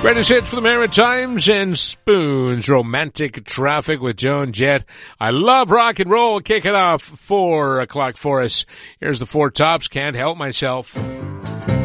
Greatest hits for the Maritimes and Spoons. Romantic Traffic with Joan Jett. I love rock and roll. Kicking off 4 o'clock for us. Here's the Four Tops. Can't help myself.